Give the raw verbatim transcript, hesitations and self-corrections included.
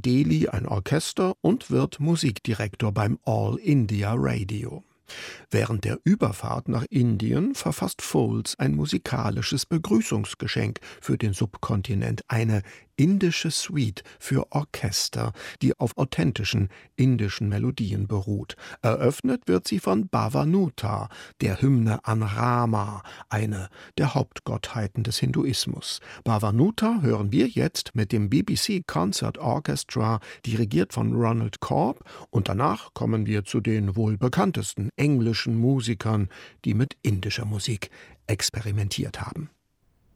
Delhi ein Orchester und wird Musikdirektor beim All India Radio. Während der Überfahrt nach Indien verfasst Foulds ein musikalisches Begrüßungsgeschenk für den Subkontinent, eine indische Suite für Orchester, die auf authentischen indischen Melodien beruht. Eröffnet wird sie von Bhavanuta, der Hymne an Rama, eine der Hauptgottheiten des Hinduismus. Bhavanuta hören wir jetzt mit dem B B C Concert Orchestra, dirigiert von Ronald Corb, und danach kommen wir zu den wohl bekanntesten englischen Musikern, die mit indischer Musik experimentiert haben.